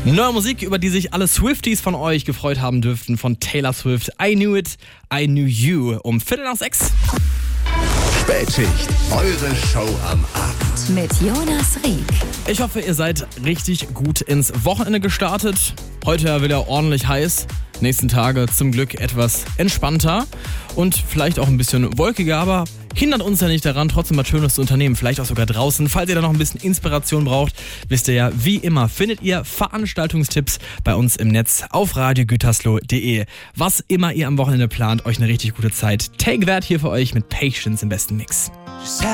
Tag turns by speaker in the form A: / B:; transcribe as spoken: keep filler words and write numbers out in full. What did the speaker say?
A: Neue Musik, über die sich alle Swifties von euch gefreut haben dürften, von Taylor Swift. I Knew It, I Knew You. Um Viertel nach sechs.
B: Spätschicht, eure Show am Abend.
C: Mit Jonas Rieck.
A: Ich hoffe, ihr seid richtig gut ins Wochenende gestartet. Heute ja wieder ordentlich heiß. Nächsten Tage zum Glück etwas entspannter und vielleicht auch ein bisschen wolkiger, aber hindert uns ja nicht daran, trotzdem was Schönes zu unternehmen, vielleicht auch sogar draußen. Falls ihr da noch ein bisschen Inspiration braucht, wisst ihr ja, wie immer findet ihr Veranstaltungstipps bei uns im Netz auf radio gütersloh punkt de. Was immer ihr am Wochenende plant, euch eine richtig gute Zeit. Take That hier für euch mit Patience im besten Mix.